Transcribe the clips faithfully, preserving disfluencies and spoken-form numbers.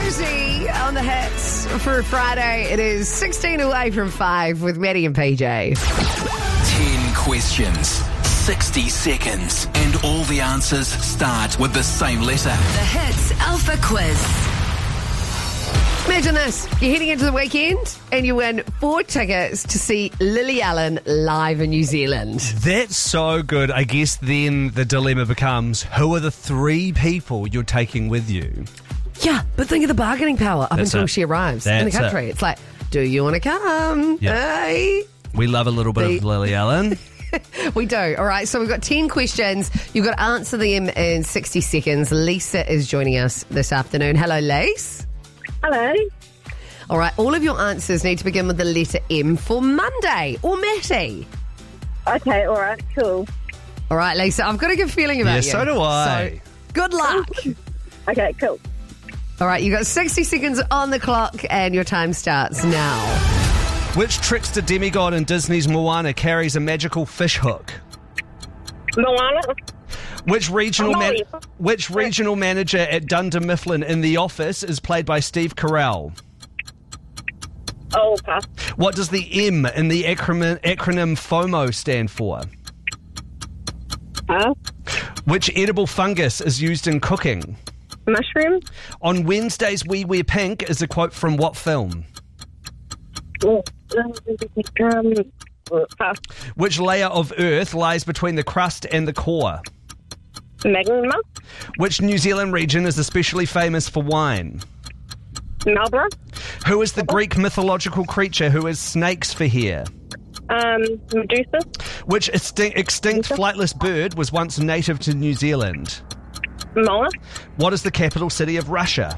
Rosie on the hits for Friday. It is sixteen away from five with Maddie and P J. ten questions, sixty seconds, and all the answers start with the same letter. The Hits Alpha Quiz. Imagine this. You're heading into the weekend and you win four tickets to see Lily Allen live in New Zealand. That's so good. I guess then the dilemma becomes, who are the three people you're taking with you? Yeah, but think of the bargaining power up That's until it. she arrives That's in the country. it. It's like, do you want to come? Yeah. Hey. We love a little bit The- of Lily Allen. We do. All right, so we've got ten questions. You've got to answer them in sixty seconds. Lisa is joining us this afternoon. Hello, Lise. Hello. All right, all of your answers need to begin with the letter M for Monday or Matty. Okay, all right, cool. All right, Lisa, I've got a good feeling about Yeah, you. so do I. So, good luck. Okay, cool. All right, you've got sixty seconds on the clock and your time starts now. Which trickster demigod in Disney's Moana carries a magical fish hook? Moana. Which regional man- Oh, which regional manager at Dunder Mifflin in The Office is played by Steve Carell? Oh, pass. What does the M in the acronym, acronym FOMO stand for? Pass. Which edible fungus is used in cooking? Mushroom. On Wednesdays we wear pink is a quote from what film? Oh, um, pass. Which layer of Earth lies between the crust and the core? Magma. Which New Zealand region is especially famous for wine? Marlborough. Who is the Greek mythological creature who has snakes for hair? Um, Medusa. Which extin- extinct flightless bird was once native to New Zealand? Moa. What is the capital city of Russia?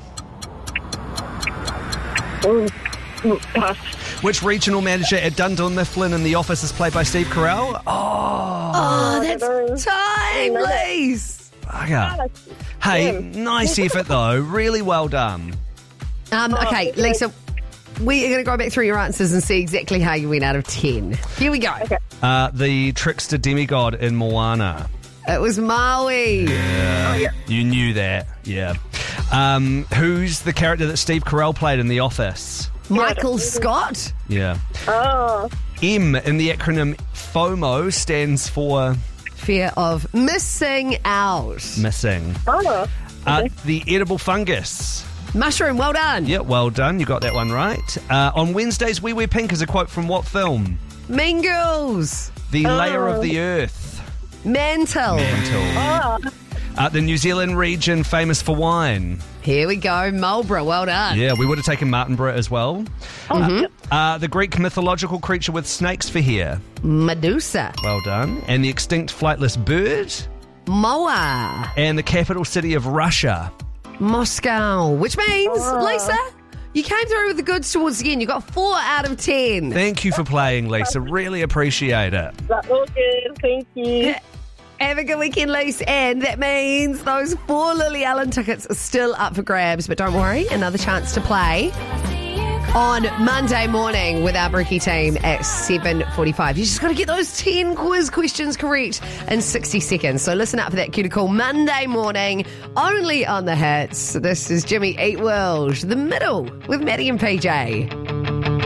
Oh, pass. Which regional manager at Dunder Mifflin in The Office is played by Steve Carell? Oh, Oh, that's no. time, Lise. bugger. Hey, nice effort though. Really well done. Um, okay, okay. Lisa, we are going to go back through your answers and see exactly how you went out of ten. Here we go. Okay. Uh, the trickster demigod in Moana. It was Maui. Yeah, you knew that. Yeah. Um, who's the character that Steve Carell played in The Office? Michael Scott. Yeah. Oh, M in the acronym FOMO stands for Fear of missing out. missing. oh. Uh, the edible fungus. Mushroom, well done. Yeah, well done. You got that one right. Uh, on Wednesdays we wear pink is a quote from what film? Mean Girls. The Oh. layer of the earth. Mantle. Mantle. Oh. Uh, the New Zealand region famous for wine. Here we go. Marlborough, well done. Yeah, we would have taken Martinborough as well. Uh, the Greek mythological creature with snakes for hair. Medusa. Well done. And the extinct flightless bird. Moa. And the capital city of Russia. Moscow. Which means, Lisa, you came through with the goods towards the end. You got four out of ten. Thank you for playing, Lisa. Really appreciate it. That's all good. Thank you. Have a good weekend, Lisa. And that means those four Lily Allen tickets are still up for grabs. But don't worry, another chance to play on Monday morning with our Brookie team at seven forty-five. You just got to get those ten quiz questions correct in sixty seconds. So listen up for that cue to call Monday morning, only on the hits. This is Jimmy Eat World, The Middle with Maddie and P J.